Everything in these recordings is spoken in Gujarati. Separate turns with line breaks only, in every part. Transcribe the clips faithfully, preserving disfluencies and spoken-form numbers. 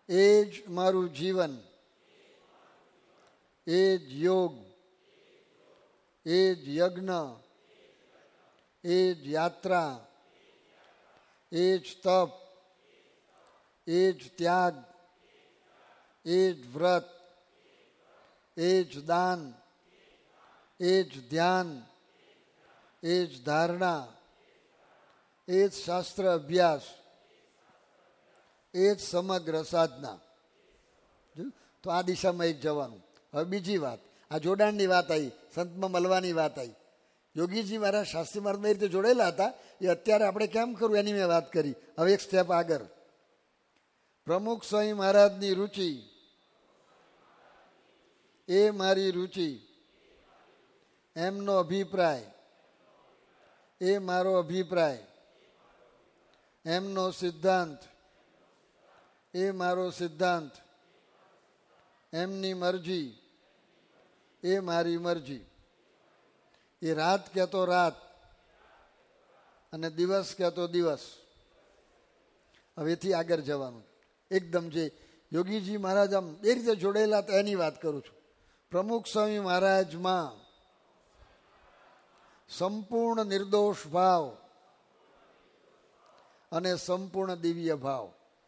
એ જ મારું જીવન, એ જ યોગ, એ જ યજ્ઞ, એ જ યાત્રા, એ જ તપ, એ જ ત્યાગ, એ જ વ્રત, એ જ દાન, એ જ ધ્યાન, એ જ ધારણા, એ જ શાસ્ત્ર અભ્યાસ, એ જ સમગ્ર સાધના. તો આ દિશામાં એક જવાનું. હવે બીજી વાત, આ જોડાણની વાત આવી, સંતમાં મળવાની વાત આવી. યોગીજી મારા શાસ્ત્રી મહારાજ એ રીતે જોડેલા હતા, એ અત્યારે આપણે કેમ કરવું એની મેં વાત કરી. હવે એક સ્ટેપ આગળ. પ્રમુખ સ્વામી મહારાજની રુચિ એ મારી રુચિ, એમનો અભિપ્રાય એ મારો અભિપ્રાય, એમનો સિદ્ધાંત એ મારો સિદ્ધાંત, એમની મરજી એ મારી મરજી. એ રાત કહેતો રાત અને દિવસ કહેતો દિવસ. હવેથી આગળ જવાનું. એકદમ જે યોગીજી મહારાજ આમ એ રીતે જોડેલા હતા એની વાત કરું છું. પ્રમુખ સ્વામી મહારાજમાં સંપૂર્ણ નિર્દોષ ભાવ અને સંપૂર્ણ દિવ્ય ભાવ.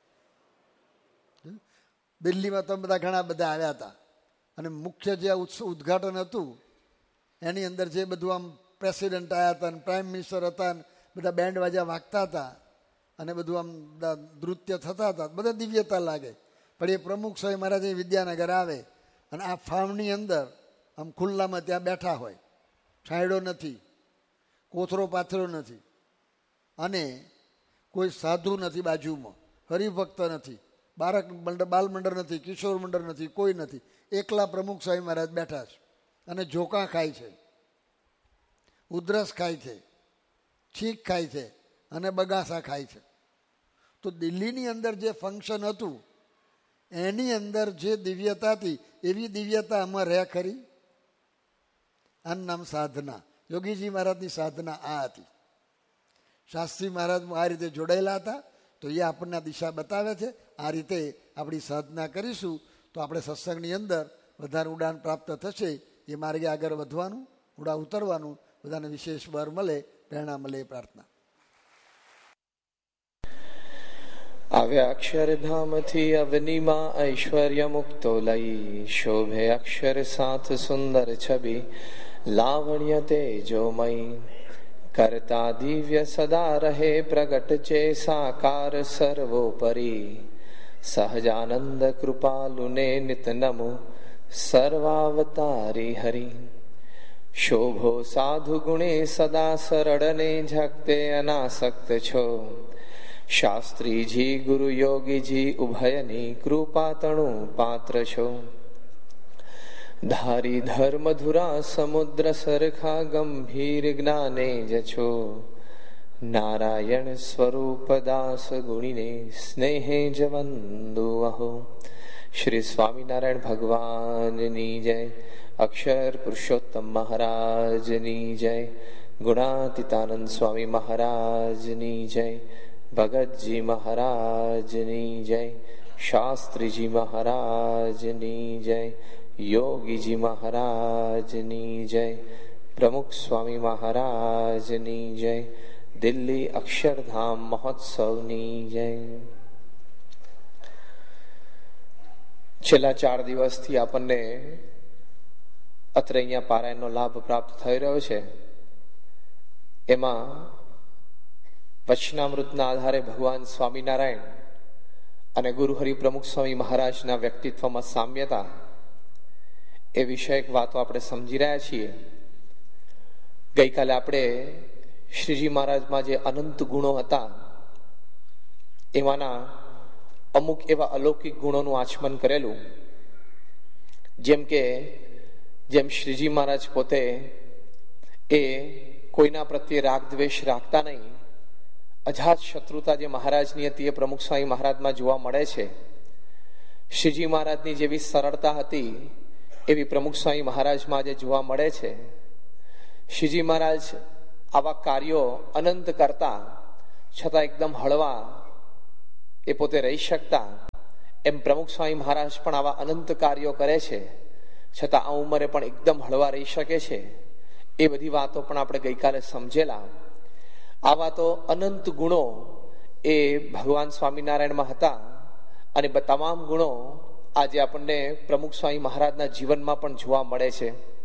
દિલ્હીમાં તો બધા ઘણા બધા આવ્યા હતા અને મુખ્ય જે ઉદ્ઘાટન હતું એની અંદર જે બધું આમ પ્રેસિડેન્ટ આવ્યા હતા અને પ્રાઇમ મિનિસ્ટર હતા, બધા બેન્ડ વાજા વાગતા હતા અને બધું આમ નૃત્ય થતા હતા, બધા દિવ્યતા લાગે. પણ એ પ્રમુખ સ્વામી મહારાજ વિદ્યાનગર આવે અને આ ફાર્મની અંદર આમ ખુલ્લામાં ત્યાં બેઠા હોય, છાંયડો નથી, કોથરો પાથરો નથી અને કોઈ સાધુ નથી બાજુમાં, હરિભક્ત નથી, બાળક મંડળ બાલ મંડળ નથી, કિશોર મંડળ નથી, કોઈ નથી. એકલા પ્રમુખ સ્વામી મહારાજ બેઠા છે અને ઝોકા ખાય છે, ઉધરસ ખાય છે, છીંક ખાય છે અને બગાસા ખાય છે. તો દિલ્હીની અંદર જે ફંક્શન હતું એની અંદર જે દિવ્યતા હતી એવી દિવ્યતા આમાં રહે ખરી? આનું નામ સાધના. યોગીજી મહારાજની સાધના આ હતી. શાસ્ત્રી મહારાજ આ રીતે જોડાયેલા હતા તો એ આપણને દિશા બતાવે છે. આ રીતે આપણી સાધના કરીશું તો આપણે સત્સંગની અંદર વધારે ઉડાન પ્રાપ્ત થશે. એ માર્ગે આગળ વધવાનું, ઉડા ઉતરવાનું, બધાને વિશેષ બળ મળે, પ્રેરણા મળે એ પ્રાર્થના.
આવ્યા અક્ષરધામથી અવનીમાં ઐશ્વર્ય મુક્તો લઈ, શોભે અક્ષર સાથ સુંદર છબી, લાવણ્ય તેજોમય, કરતા દિવ્ય સદા રહે પ્રગટ છે સાકાર સર્વોપરી, સહજાનંદ કૃપાલુને નિત નમો સર્વાવતારી હરિ. શોભો સાધુ ગુણે સદા સરળને ઝકતે અનાસક્ત છો, શાસ્ત્રીજી ગુરુ યોગીજી ઉભયની કૃપા તણું પાત્ર છો. ધારી ધર્મધુરા સમુદ્ર સરખા ગંભીર જ્ઞાને જ છો, નારાયણ સ્વરૂપ દાસ ગુણીને સ્નેહે જ વંદુ અહો. શ્રી સ્વામિનારાયણ ભગવાનની જય, અક્ષર પુરુષોત્તમ મહારાજની જય, ગુણાતીતાનંદ સ્વામી મહારાજની જય, ભગતજી મહારાજની જય, શાસ્ત્રીજી મહારાજની જય, યોગીજી મહારાજની જય, પ્રમુખ સ્વામી મહારાજની જય, દિલ્હી અક્ષરધામ મહોત્સવની જય. છેલ્લા ચાર દિવસથી આપણને અત્રે અહીંયા પારાયણનો લાભ પ્રાપ્ત થઈ રહ્યો છે. એમાં વચનામૃતના આધારે ભગવાન સ્વામિનારાયણ અને ગુરુ હરિ પ્રમુખ સ્વામી મહારાજના વ્યક્તિત્વમાં સામ્યતા એ વિષયક વાતો આપણે સમજી રહ્યા છીએ. ગઈકાલે આપણે શ્રીજી મહારાજમાં જે અનંત ગુણો હતા એમાંના અમુક એવા અલૌકિક ગુણોનું આચમન કરેલું. જેમ કે જેમ શ્રીજી મહારાજ પોતે એ કોઈના પ્રત્યે રાગ દ્વેષ રાખતા નહીં, અજાત શત્રુતા જે મહારાજની હતી એ પ્રમુખ સ્વામી મહારાજમાં જોવા મળે છે. શ્રીજી મહારાજની જેવી સરળતા હતી એવી પ્રમુખ સ્વામી મહારાજમાં જે જોવા મળે છે. શ્રીજી મહારાજ આવા કાર્યો અનંત કરતા છતાં એકદમ હળવા એ પોતે રહી શકતા, એમ પ્રમુખ સ્વામી મહારાજ પણ આવા અનંત કાર્યો કરે છે, છતાં આ ઉંમરે પણ એકદમ હળવા રહી શકે છે. એ બધી વાતો પણ આપણે ગઈકાલે સમજેલા. આવા તો અનંત ગુણો એ ભગવાન સ્વામિનારાયણમાં હતા, અને તમામ ગુણો આજે આપણને પ્રમુખ સ્વામી મહારાજના જીવનમાં પણ જોવા મળે છે.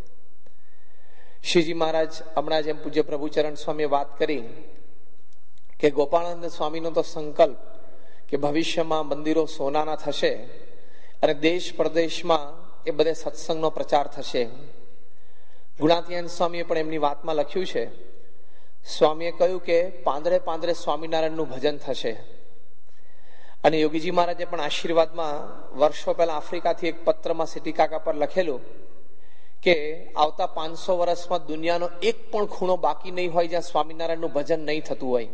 શ્રીજી મહારાજ હમણાં જેમ પૂજ્ય પ્રભુચરણ સ્વામીએ વાત કરી કે ગોપાળાનંદ સ્વામીનો તો સંકલ્પ કે ભવિષ્યમાં મંદિરો સોનાના થશે અને દેશ પ્રદેશમાં એ બધે સત્સંગનો પ્રચાર થશે. ગુણાતીયન સ્વામીએ પણ એમની વાતમાં લખ્યું છે, સ્વામીએ કહ્યું કે પાંદડે પાંદડે સ્વામિનારાયણનું ભજન થશે. અને યોગીજી મહારાજે પણ આશીર્વાદમાં વર્ષો પહેલા આફ્રિકાથી એક પત્રમાં સિટી કાકા પર લખેલું કે આવતા પાંચસો વર્ષમાં દુનિયાનો એક પણ ખૂણો બાકી નહીં હોય જ્યાં સ્વામિનારાયણનું ભજન નહીં થતું હોય.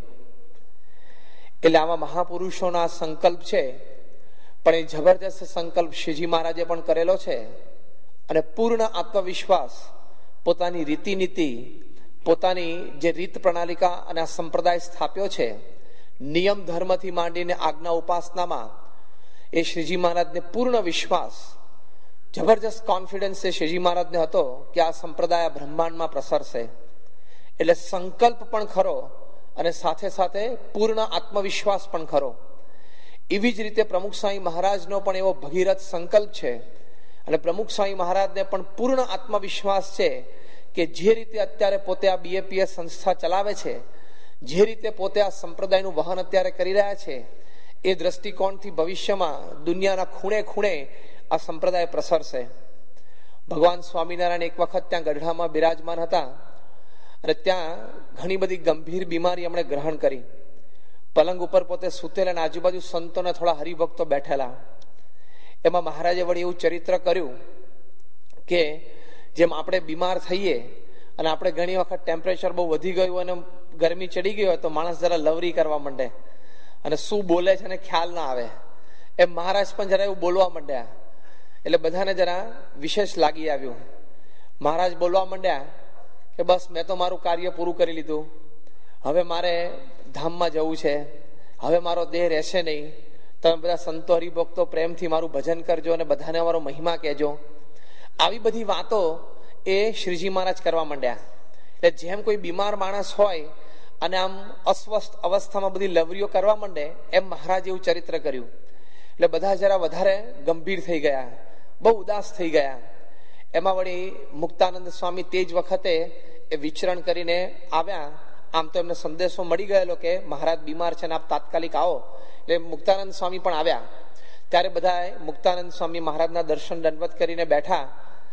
એટલે આવા મહાપુરુષોના સંકલ્પ છે, પણ એ જબરજસ્ત સંકલ્પ શ્રીજી મહારાજે પણ કરેલો છે. અને પૂર્ણ આત્મવિશ્વાસ, પોતાની રીતિનીતિ, પોતાની જે રીત પ્રણાલિકા અને આ સંપ્રદાય સ્થાપ્યો છે, નિયમ ધર્મથી માંડીને આજ્ઞા ઉપાસનામાં એ શ્રીજી મહારાજને પૂર્ણ વિશ્વાસ, જબરજસ્ત કોન્ફિડન્સ એ શ્રીજી મહારાજને હતો કે આ સંપ્રદાય બ્રહ્માંડમાં પ્રસરશે. એટલે સંકલ્પ પણ ખરો અને સાથે સાથે પૂર્ણ આત્મવિશ્વાસ પણ ખરો. એવી જ રીતે પ્રમુખ સ્વામી મહારાજનો પણ એવો ભગીરથ સંકલ્પ છે, અને પ્રમુખ સ્વામી મહારાજને પણ પૂર્ણ આત્મવિશ્વાસ છે કે જે રીતે અત્યારે પોતે આ બીએપીએસ સંસ્થા ચલાવે છે, જે રીતે પોતે આ સંપ્રદાયનું વહન અત્યારે કરી રહ્યા છે, એ દ્રષ્ટિકોણથી ભવિષ્યમાં દુનિયાના ખૂણે ખૂણે આ સંપ્રદાય પ્રસરશે. ભગવાન સ્વામિનારાયણ એક વખત ત્યાં ગઢડામાં બિરાજમાન હતા, અને ત્યાં ઘણી બધી ગંભીર બીમારી એમણે ગ્રહણ કરી. પલંગ ઉપર પોતે સૂતેલા અને આજુબાજુ સંતોને થોડા હરિભક્તો બેઠેલા. એમાં મહારાજે વળી એવું ચરિત્ર કર્યું કે જેમ આપણે બીમાર થઈએ અને આપણે ઘણી વખત ટેમ્પરેચર બહુ વધી ગયું અને ગરમી ચડી ગઈ હોય તો માણસ જરા લવરી કરવા માંડે અને શું બોલે છે એને ખ્યાલ ના આવે. એમ મહારાજ પણ જરા એવું બોલવા માંડ્યા, એટલે બધાને જરા વિશેષ લાગી આવ્યું. મહારાજ બોલવા માંડ્યા કે બસ મેં તો મારું કાર્ય પૂરું કરી લીધું, હવે મારે ધામમાં જવું છે, હવે મારો દેહ રહેશે નહીં, તમે બધા સંતો હરિભક્તો પ્રેમથી મારું ભજન કરજો અને બધાને મારો મહિમા કહેજો. આવી બધી વાતો એ શ્રીજી મહારાજ કરવા માંડ્યા. એટલે જેમ કોઈ બીમાર માણસ હોય અને આમ અસ્વસ્થ અવસ્થામાં બધી લવરીઓ કરવા માંડે, એમ મહારાજ એવું ચરિત્ર કર્યું. એટલે બધા જરા વધારે ગંભીર થઈ ગયા, બહુ ઉદાસ થઈ ગયા. એમાં વળી મુક્તાનંદ સ્વામી તે જ વખતે એ વિચરણ કરીને આવ્યા. આમ તો એમને સંદેશો મળી ગયેલો કે મહારાજ બીમાર છે ને આપ તાત્કાલિક આવો. એટલે મુક્તાનંદ સ્વામી પણ આવ્યા. ત્યારે બધા મુક્તાનંદ સ્વામી મહારાજના દર્શન દંડવત કરીને બેઠા.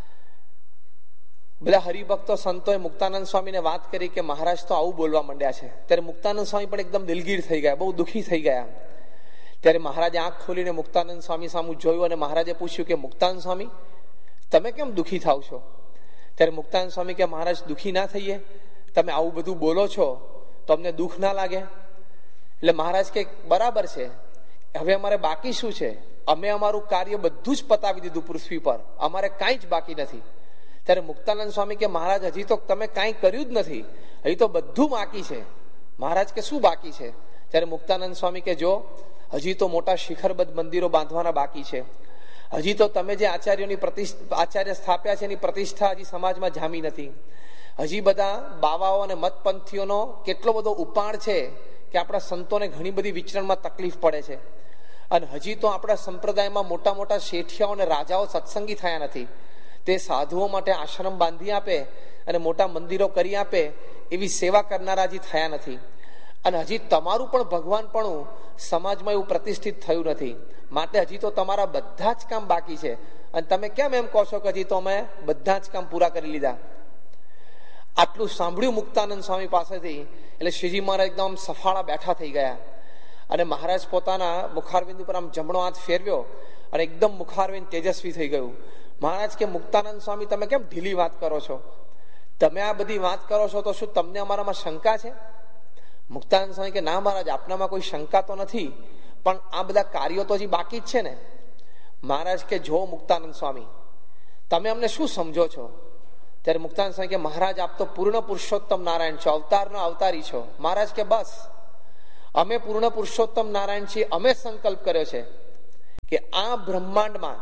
બધા હરિભક્તો સંતોએ મુક્તાનંદ સ્વામીને વાત કરી કે મહારાજ તો આવું બોલવા માંડ્યા છે. ત્યારે મુક્તાનંદ સ્વામી પણ એકદમ દિલગીર થઈ ગયા, બહુ દુઃખી થઈ ગયા. ત્યારે મહારાજે આંખ ખોલીને મુક્તાનંદ સ્વામી સામું જોયું અને મહારાજે પૂછ્યું કે મુક્તાનંદ સ્વામી તમે કેમ દુઃખી થાવ છો? ત્યારે મુક્તાનંદ સ્વામી કે મહારાજ દુઃખી ના થઈએ, તમે આવું બધું બોલો છો તો અમને દુઃખ ના લાગે? એટલે મહારાજ કે બરાબર છે, હવે અમારે બાકી શું છે? અમે અમારું કાર્ય બધું જ પતાવી દીધું પૃથ્વી પર, અમારે કાંઈ જ બાકી નથી. ત્યારે મુક્તાનંદ સ્વામી કે મહારાજ હજી તો તમે કાંઈ કર્યું જ નથી, હજી તો બધું બાકી છે. મહારાજ કે શું બાકી છે? ત્યારે મુક્તાનંદ સ્વામી કે જો હજી તો મોટા શિખરબદ્ધ મંદિરો બાંધવાના બાકી છે, હજી તો તમે જે આચાર્યોની પ્રતિષ્ઠા આચાર્ય સ્થાપ્યા છે એની પ્રતિષ્ઠા હજી સમાજમાં જામી નથી, હજી બધા બાવાઓ અને મતપંથીઓનો કેટલો બધો ઉપાડ છે કે આપણા સંતોને ઘણી બધી વિચરણમાં તકલીફ પડે છે, અને હજી તો આપણા સંપ્રદાયમાં મોટા મોટા શેઠિયાઓ અને રાજાઓ સત્સંગી થયા નથી. તે સાધુઓ માટે આશ્રમ બાંધી આપે અને મોટા મંદિરો કરી આપે એવી સેવા કરનારા હજી થયા નથી. અને હજી તમારું પણ ભગવાનપણું સમાજમાં એવું પ્રતિષ્ઠિત થયું નથી. માટે હજી તો તમારા બધા જ કામ બાકી છે, અને તમે કેમ એમ કહો છો કે હજી તો અમે બધા જ કામ પૂરા કરી લીધા? આટલું સાંભળ્યું મુક્તાનંદ સ્વામી પાસેથી એટલે શ્રીજી મહારાજ એકદમ સફાળા બેઠા થઈ ગયા. અને મહારાજ પોતાના મુખારવિંદ ઉપર આમ જમણો હાથ ફેરવ્યો અને એકદમ મુખારવિંદ તેજસ્વી થઈ ગયું. મહારાજ કે મુક્તાનંદ સ્વામી તમે કેમ ઢીલી વાત કરો છો? તમે આ બધી વાત કરો છો તો શું તમને અમારામાં શંકા છે? મુક્તાનંદ સ્વામી કે ના મહારાજ, આપનામાં કોઈ શંકા તો નથી, પણ આ બધા કાર્યો તો હજી બાકી જ છે ને. મહારાજ કે જો મુક્તાનંદ સ્વામી તમે અમને શું સમજો છો? ત્યારે મુક્તાનંદ સ્વામી કે મહારાજ આપ તો પૂર્ણ પુરુષોત્તમ નારાયણ છો, અવતારનો અવતારી છો. મહારાજ કે બસ અમે પૂર્ણ પુરુષોત્તમ નારાયણ છીએ, અમે સંકલ્પ કર્યો છે કે આ બ્રહ્માંડમાં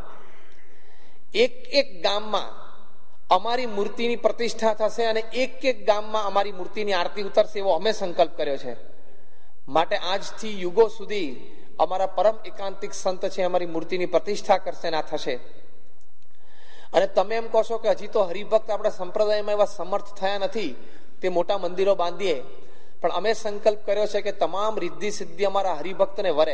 એક એક ગામમાં અમારી મૂર્તિની પ્રતિષ્ઠા થશે અને એક એક ગામમાં અમારી મૂર્તિની આરતી ઉતરશે એવો અમે સંકલ્પ કર્યો છે. માટે આજથી યુગો સુધી અમારા પરમ એકાંતિક સંત છે અમારી મૂર્તિની પ્રતિષ્ઠા કરશે ને આ થશે. અને તમે એમ કહો છો કે હજી તો હરિભક્ત આપણા સંપ્રદાયમાં એવા સમર્થ થયા નથી તે મોટા મંદિરો બાંધીએ, પણ અમે સંકલ્પ કર્યો છે કે તમામ રિદ્ધિ સિદ્ધિ અમારા હરિભક્તને વરે.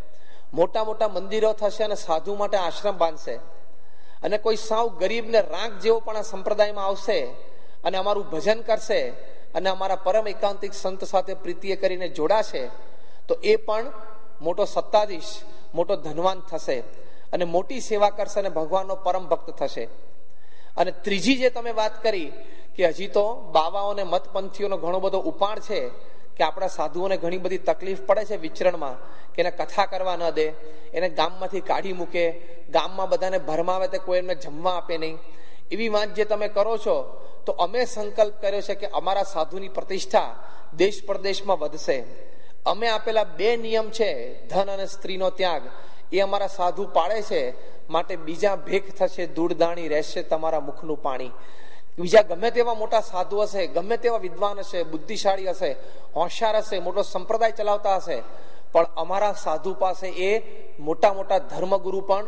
મોટા મોટા મંદિરો થશે અને સાધુ માટે આશ્રમ બાંધશે અને કોઈ સાવ ગરીબ ને રાંક જેવો પણ આ સંપ્રદાયમાં આવશે અને અમારું ભજન કરશે અને અમારા પરમ એકાંતિક સંત સાથે પ્રીતિએ કરીને જોડાશે તો એ પણ મોટો સત્તાધીશ, મોટો ધનવાન થશે અને મોટી સેવા કરશે અને ભગવાનનો પરમ ભક્ત થશે. અને ત્રીજી જે તમે વાત કરી કે હજી તો બાવાઓને મતપંથીઓનો ઘણો બધો ઉપાડ છે કે આપણા સાધુઓને ઘણી બધી તકલીફ પડે છે વિચરણમાં, કે એને કથા કરવા ન દે, એને ગામમાંથી કાઢી મૂકે, ગામમાં બધાને ભરમાવે તે કોઈ એમને જમવા આપે નહીં. એવી વાત જે તમે કરો છો તો અમે સંકલ્પ કર્યો છે કે અમારા સાધુની પ્રતિષ્ઠા દેશ પ્રદેશમાં વધશે. અમે આપેલા બે નિયમ છે, ધન અને સ્ત્રીનો ત્યાગ, એ અમારા સાધુ પાળે છે. માટે બીજા ભેખ થશે ધૂળદાણી, રહેશે તમારા મુખનું પાણી. બીજા ગમે તેવા મોટા સાધુ હશે, ગમે તેવા વિદ્વાન હશે, બુદ્ધિશાળી હશે, હોશિયાર હશે, મોટો સંપ્રદાય ચલાવતા હશે, પણ અમારા સાધુ પાસે એ મોટા મોટા ધર્મગુરુ પણ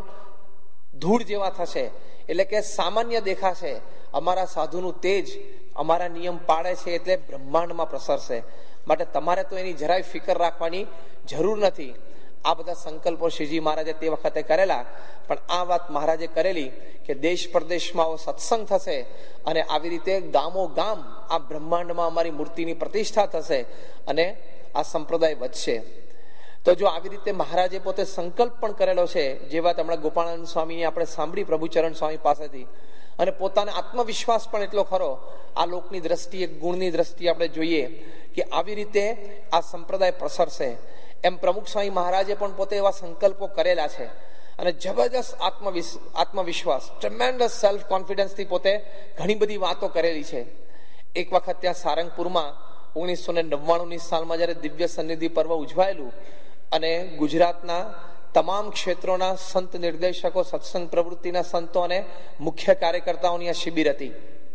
ધૂળ જેવા થશે, એટલે કે સામાન્ય દેખાશે. અમારા સાધુનું તેજ અમારા નિયમ પાળે છે એટલે બ્રહ્માંડમાં પ્રસરશે. માટે તમારે તો એની જરાય ફિકર રાખવાની જરૂર નથી. આ બધા સંકલ્પો શ્રીજી મહારાજે તે વખતે કરેલા, પણ આ વાત મહારાજે કરેલી કે દેશ પ્રદેશમાં સત્સંગ થશે અને આવી રીતે ગામો ગામ આ બ્રહ્માંડમાં અમારી મૂર્તિની પ્રતિષ્ઠા થશે અને આ સંપ્રદાય વધશે. તો જો આવી રીતે મહારાજે પોતે સંકલ્પ પણ કરેલો છે, જે વાત હમણાં ગોપાળાનંદ સ્વામીની આપણે સાંભળી પ્રભુચરણ સ્વામી પાસેથી, અને પોતાનો આત્મવિશ્વાસ પણ એટલો ખરો આ લોકની દ્રષ્ટિએ, ગુણની દ્રષ્ટિએ આપણે જોઈએ કે આવી રીતે આ સંપ્રદાય પ્રસરશે. એમ પ્રમુખ સ્વામી મહારાજે પણ પોતે એવા સંકલ્પો કરેલા છે અને જબરજસ્ત આત્મવિશ આત્મવિશ્વાસ ટ્રેમેન્ડસ સેલ્ફ કોન્ફિડન્સથી પોતે ઘણી બધી વાતો કરેલી છે. એક વખત ત્યાં સારંગપુરમાં ઓગણીસો ને નવ્વાણુંની સાલમાં જ્યારે દિવ્ય સન્નિધિ પર્વ ઉજવાયેલું અને ગુજરાતના તમામ ક્ષેત્રોના સંત નિર્દેશકો, સત્સંગ પ્રવૃત્તિના સંતો અને મુખ્ય કાર્યકર્તાઓની આ શિબિર હતી.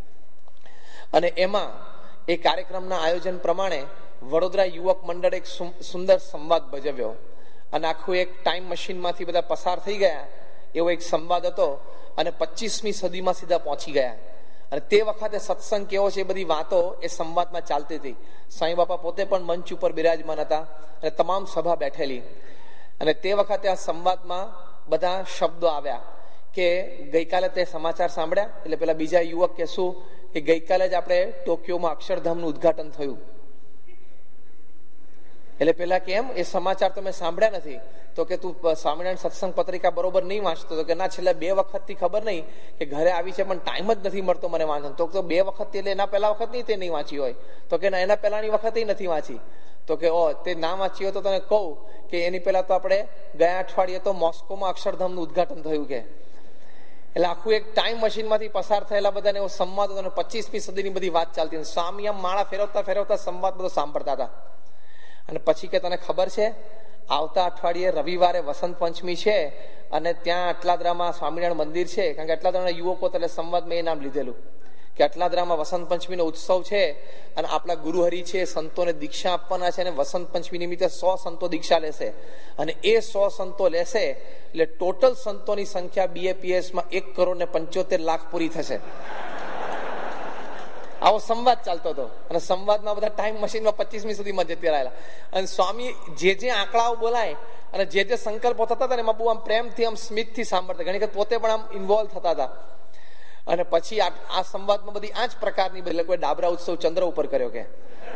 અને એમાં એ કાર્યક્રમના આયોજન પ્રમાણે વડોદરા યુવક મંડળ એક સુંદર સંવાદ ભજવ્યો અને આખું એક ટાઈમ મશીનમાંથી બધા પસાર થઈ ગયા એવો એક સંવાદ હતો અને પચીસમી સદીમાં સીધા પહોંચી ગયા. અને તે વખતે સત્સંગ કેવો છે એ બધી વાતો એ સંવાદમાં ચાલતી હતી. સાંઈ બાપા પોતે પણ મંચ ઉપર બિરાજમાન હતા અને તમામ સભા બેઠેલી. અને તે વખતે આ સંવાદમાં બધા શબ્દો આવ્યા કે ગઈકાલે તે સમાચાર સાંભળ્યા, એટલે પેલા બીજા યુવક કે શું કે ગઈકાલે જ આપણે ટોક્યોમાં અક્ષરધામનું ઉદ્ઘાટન થયું. એટલે પેલા કેમ એ સમાચાર તમે સાંભળ્યા નથી? તો કે તું સ્વામિનારાયણ સત્સંગ પત્રિકા બરોબર નહીં વાંચતો? તો કે ના, છેલ્લા બે વખતથી ખબર નહીં કે ઘરે આવી છે પણ ટાઈમ જ નથી મળતો મને વાંચવાનો. તો બે વખત એટલે એના પહેલા વખત નહીં તે નહીં વાંચી હોય? તો કે ના, એના પહેલાની વખત નથી વાંચી. તો કે ઓ તે ના વાંચી હોય તો તને કહું કે એની પહેલા તો આપણે ગયા અઠવાડિયે તો મોસ્કોમાં અક્ષરધામનું ઉદ્ઘાટન થયું કે. એટલે આખું એક ટાઈમ મશીનમાંથી પસાર થયેલા બધાને એવો સંવાદ હતો અને પચીસમી સદીની બધી વાત ચાલતી. સ્વામી આમ માળા ફેરવતા ફેરવતા સંવાદ બધો સાંભળતા હતા. અને પછી કે તને ખબર છે આવતા અઠવાડિયે રવિવારે વસંત પંચમી છે અને ત્યાં અટલાદરામાં સ્વામિનારાયણ મંદિર છે, કારણ કે અટલાદરાના યુવકો એટલે સંવાદમાં એ નામ લીધેલું કે અટલાદરામાં વસંત પંચમીનો ઉત્સવ છે અને આપણા ગુરુહરિ છે સંતોને દીક્ષા આપવાના છે અને વસંત પંચમી નિમિત્તે સો સંતો દીક્ષા લેશે અને એ સો સંતો લેશે એટલે ટોટલ સંતોની સંખ્યા બીએપીએસમાં એક કરોડ ને પંચોતેર લાખ પૂરી થશે. આવો સંવાદ ચાલતો હતો અને સંવાદમાં બધા ટાઈમ મશીનમાં પચીસમી સુધીમાં જતી રહેલા. અને સ્વામી જે જે આંકડાઓ બોલાય અને જે જે સંકલ્પો થતા હતા એમાં બહુ આમ પ્રેમથી આમ સ્મિતથી સાંભળતા, ઘણી વખત પોતે પણ આમ ઇન્વોલ્વ થતા હતા. અને પછી આ સંવાદમાં બધી આ જ પ્રકારની એટલે કોઈ ડાબરા ઉત્સવ ચંદ્ર ઉપર કર્યો કે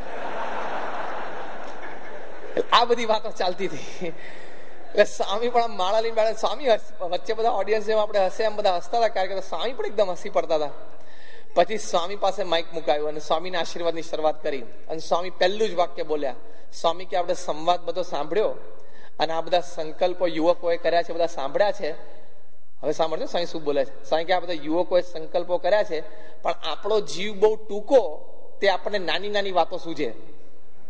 આ બધી વાતો ચાલતી હતી. એટલે સ્વામી પણ આમ માળા લઈને બેઠા. સ્વામી વચ્ચે બધા ઓડિયન્સ જેમ આપણે હસે એમ બધા હસતા હતા, કારણ કે સ્વામી પણ એકદમ હસી પડતા હતા. પછી સ્વામી પાસે માઇક મુકાયું અને સ્વામીના આશીર્વાદની શરૂઆત કરી અને સ્વામી પહેલું જ વાક્ય બોલ્યા. સ્વામી કે આપણે સંવાદ બધો સાંભળ્યો અને આ બધા સંકલ્પો યુવકોએ કર્યા છે બધા સાંભળ્યા છે. હવે સાંભળજો સ્વામી શું બોલે છે. સ્વામી કે આ બધા યુવકોએ સંકલ્પો કર્યા છે પણ આપણો જીવ બહુ ટૂંકો, તે આપણને નાની નાની વાતો સૂજે.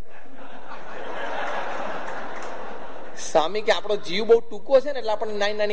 સ્વામી કે આપણો જીવ બહુ ટૂંકો છે ને એટલે આપણને નાની નાની